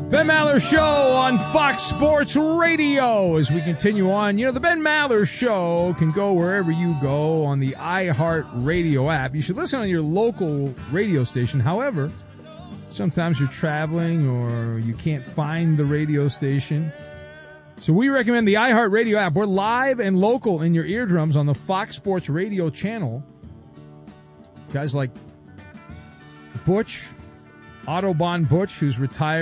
Ben Maller Show on Fox Sports Radio as we continue on. You know, the Ben Maller Show can go wherever you go on the iHeart Radio app. You should listen on your local radio station. However, sometimes you're traveling or you can't find the radio station. So we recommend the iHeart Radio app. We're live and local in your eardrums on the Fox Sports Radio channel. Guys like Butch, Autobahn Butch, who's retired.